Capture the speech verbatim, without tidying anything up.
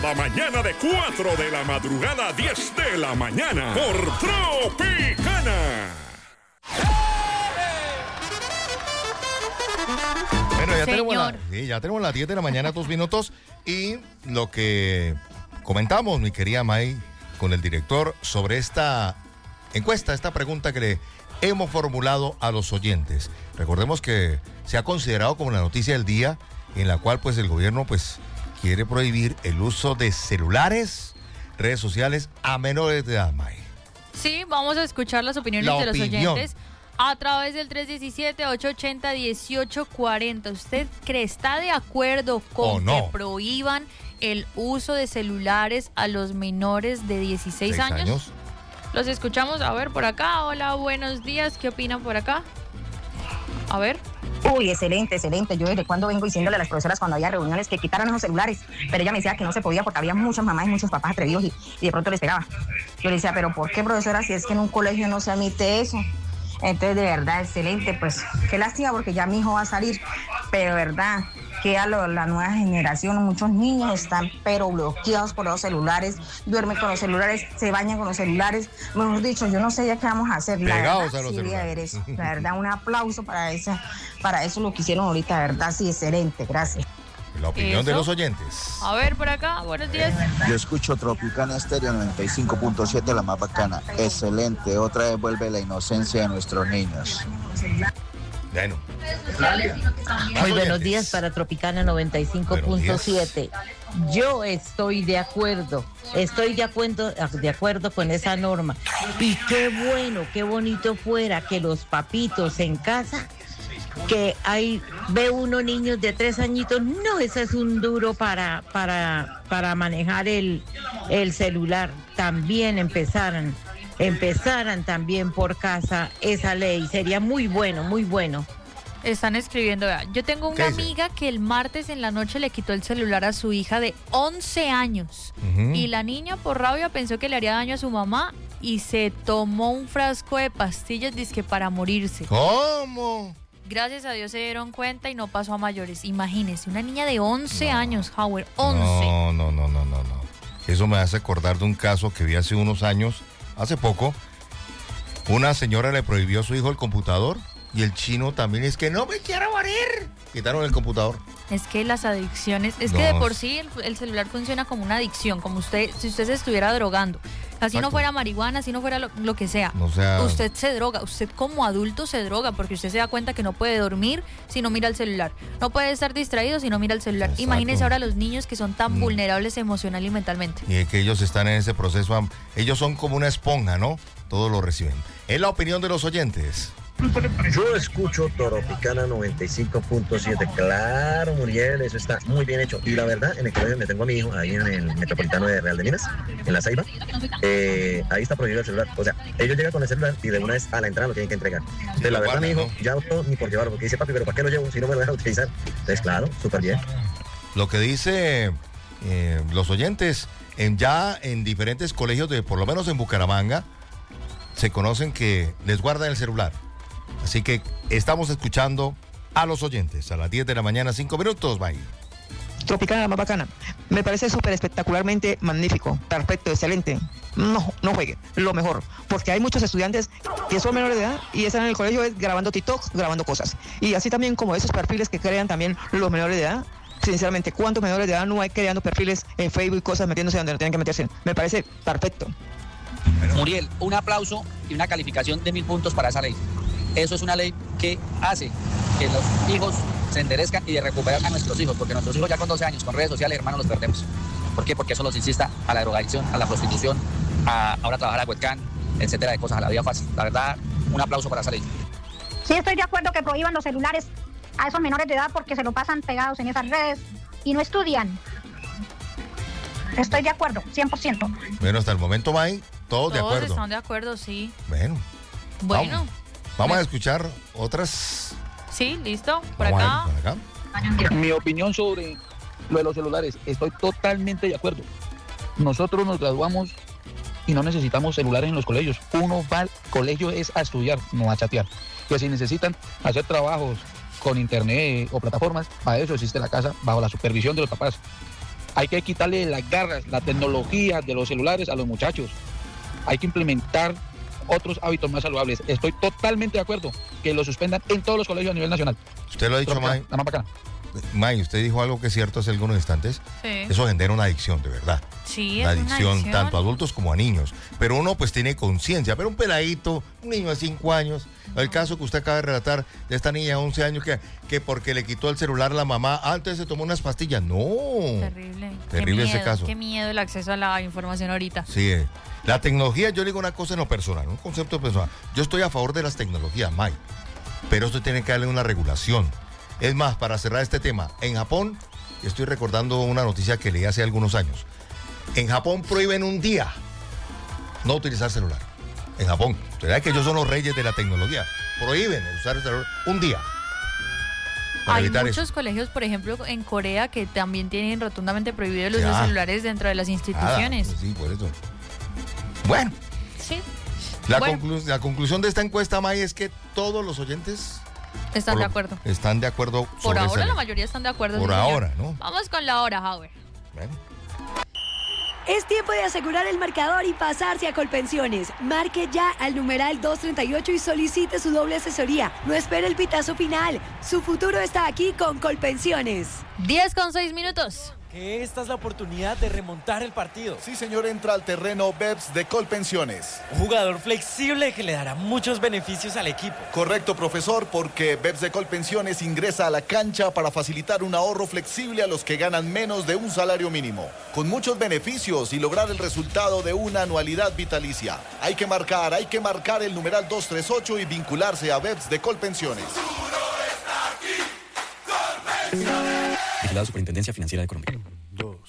cada mañana de cuatro de la madrugada a diez de la mañana por Tropicana. Bueno, ya tenemos, la, sí, ya tenemos las diez de la mañana, dos minutos, y lo que comentamos, mi querida May, con el director sobre esta encuesta, esta pregunta que le hemos formulado a los oyentes. Recordemos que se ha considerado como la noticia del día, en la cual pues el gobierno pues quiere prohibir el uso de celulares, redes sociales a menores de edad, May. Sí, vamos a escuchar las opiniones La de los opinión. oyentes a través del tres uno siete, ocho ocho cero, uno ocho cuatro cero. ¿Usted cree, está de acuerdo con ¿O no? que prohíban el uso de celulares a los menores de dieciséis años? años? Los escuchamos, a ver, por acá. Hola, buenos días. ¿Qué opinan por acá? A ver. Uy, excelente, excelente. Yo desde cuando vengo diciéndole a las profesoras cuando había reuniones que quitaran esos celulares, pero ella me decía que no se podía porque había muchas mamás y muchos papás atrevidos y, y de pronto les pegaba. Yo le decía, pero ¿por qué, profesora, si es que en un colegio no se admite eso? Entonces, de verdad, excelente, pues qué lástima porque ya mi hijo va a salir, pero de verdad que a lo, la nueva generación, muchos niños están pero bloqueados por los celulares, duermen con los celulares, se bañan con los celulares, mejor dicho, yo no sé ya qué vamos a hacer. La Pegados verdad, a los sí, celulares. a ver eso. La verdad, un aplauso para esa, para eso lo que hicieron ahorita, de verdad, sí, excelente, gracias. La opinión Eso. de los oyentes. A ver, por acá. Buenos días. Yo escucho Tropicana Estéreo noventa y cinco punto siete, la más bacana. Excelente, otra vez vuelve la inocencia de nuestros niños. Bueno. Muy buenos días para Tropicana noventa y cinco punto siete. Yo estoy de acuerdo, estoy de acuerdo, de acuerdo con esa norma. Y qué bueno, qué bonito fuera que los papitos en casa, que hay, ve uno niños de tres añitos, no, ese es un duro para, para, para manejar el, el celular. También empezaran, empezaran también por casa esa ley. Sería muy bueno, muy bueno. Están escribiendo, vea, yo tengo ¿Qué una dice? amiga que el martes en la noche le quitó el celular a su hija de once años. Ujú. Y la niña por rabia pensó que le haría daño a su mamá y se tomó un frasco de pastillas dizque para morirse. ¿Cómo? Gracias a Dios se dieron cuenta y no pasó a mayores. Imagínese, una niña de once No. años, Howard, once. No, no, no, no, no, no. Eso me hace acordar de un caso que vi hace unos años, hace poco. Una señora le prohibió a su hijo el computador y el chino también es que no me quiero morir. Quitaron el computador. Es que las adicciones, es No. que de por sí el, el celular funciona como una adicción, como usted, si usted se estuviera drogando. Así Exacto. no fuera marihuana, así no fuera lo, lo que sea. O sea, Usted se droga, usted como adulto se droga porque usted se da cuenta que no puede dormir si no mira el celular. No puede estar distraído si no mira el celular. Exacto. Imagínese ahora los niños que son tan Mm. vulnerables emocional y mentalmente. y es que ellos están en ese proceso, am- ellos son como una esponja, ¿no? Todo lo reciben. Es la opinión de los oyentes. Yo escucho Tropicana noventa y cinco punto siete. Claro, Muriel, eso está muy bien hecho. Y la verdad, en el colegio donde tengo a mi hijo, ahí en el Metropolitano de Real de Minas, en La Ceiba, eh, ahí está prohibido el celular. O sea, ellos llegan con el celular y de una vez a la entrada lo tienen que entregar. Entonces, la Lo verdad, mi hijo, guardan, ya optó ni por llevarlo, porque dice, papi, pero ¿para qué lo llevo si no me lo dejan utilizar? Entonces, claro, súper bien. Lo que dice eh, los oyentes, en, ya en diferentes colegios, de por lo menos en Bucaramanga, se conocen que les guardan el celular. Así que estamos escuchando a los oyentes a las diez de la mañana, cinco minutos, bye. Tropicana, la más bacana. Me parece súper espectacularmente magnífico, perfecto, excelente. No, no juegue, lo mejor. Porque hay muchos estudiantes que son menores de edad y están en el colegio es grabando TikTok, grabando cosas. Y así también como esos perfiles que crean también los menores de edad. Sinceramente, ¿cuántos menores de edad no hay creando perfiles en Facebook y cosas metiéndose donde no tienen que meterse? Me parece perfecto. Muriel, un aplauso y una calificación de mil puntos para esa ley. Eso es una ley que hace que los hijos se enderezcan y de recuperar a nuestros hijos, porque nuestros hijos ya con doce años, con redes sociales, hermanos, los perdemos. ¿Por qué? Porque eso los incita a la drogadicción, a la prostitución, a ahora trabajar a webcam, etcétera, de cosas, a la vida fácil. La verdad, un aplauso para esa ley. Sí, estoy de acuerdo que prohíban los celulares a esos menores de edad porque se lo pasan pegados en esas redes y no estudian. Estoy de acuerdo, cien por ciento. Bueno, hasta el momento, May, todos, Todos de acuerdo. están de acuerdo, sí. Bueno, Bueno, vamos, vamos a escuchar otras. sí, listo. Por Vamos acá. a ver, por acá. Mi opinión sobre lo de los celulares, estoy totalmente de acuerdo. Nosotros nos graduamos y no necesitamos celulares en los colegios. Uno va al colegio es a estudiar, no a chatear. Que si necesitan hacer trabajos con internet o plataformas, para eso existe la casa bajo la supervisión de los papás. Hay que quitarle las garras, la tecnología de los celulares a los muchachos. Hay que implementar otros hábitos más saludables. Estoy totalmente de acuerdo que lo suspendan en todos los colegios a nivel nacional. Usted lo ha dicho, May. La más bacana. May, usted dijo algo que es cierto hace algunos instantes. Sí. Eso genera una adicción, de verdad. Sí, una es adicción, una adicción tanto a adultos como a niños. Pero uno pues tiene conciencia. Pero un peladito, un niño de cinco años, no. El caso que usted acaba de relatar de esta niña de once años que, que porque le quitó el celular a la mamá, antes se tomó unas pastillas. No. Terrible. Terrible qué ese miedo, caso. Qué miedo el acceso a la información ahorita. Sí, eh. La tecnología, yo le digo una cosa en lo personal, un concepto personal. Yo estoy a favor de las tecnologías, May, pero esto tiene que darle una regulación. Es más, para cerrar este tema, en Japón, estoy recordando una noticia que leí hace algunos años. En Japón prohíben un día no utilizar celular. En Japón. ¿Verdad que ellos son los reyes de la tecnología? Prohíben usar el celular un día. Hay muchos eso. colegios, por ejemplo, en Corea, que también tienen rotundamente prohibido el uso de celulares dentro de las instituciones. Nada, sí, por eso. Bueno. Sí. La, bueno. conclu la conclusión de esta encuesta, May, es que todos los oyentes están de acuerdo. Están de acuerdo. Por sobre ahora ese la mayoría están de acuerdo. Por ahora, ¿no? Vamos con la hora, Howard. Bueno. Es tiempo de asegurar el marcador y pasarse a Colpensiones. Marque ya al numeral dos treinta y ocho y solicite su doble asesoría. No espere el pitazo final. Su futuro está aquí con Colpensiones. diez con seis minutos. Que esta es la oportunidad de remontar el partido. Sí, señor, entra al terreno B E P S de Colpensiones. Un jugador flexible que le dará muchos beneficios al equipo. Correcto, profesor, porque B E P S de Colpensiones ingresa a la cancha para facilitar un ahorro flexible a los que ganan menos de un salario mínimo, con muchos beneficios y lograr el resultado de una anualidad vitalicia. Hay que marcar, hay que marcar el numeral dos treinta y ocho y vincularse a B E P S de Colpensiones. Vigilado Superintendencia Financiera de Colombia.